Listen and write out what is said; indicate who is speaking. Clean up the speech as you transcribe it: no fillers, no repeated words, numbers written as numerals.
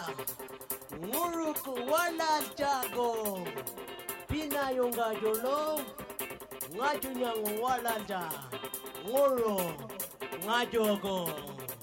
Speaker 1: nguruku wala jago pinayo ngajolo ngajunyango wala ja ngoro ngajogo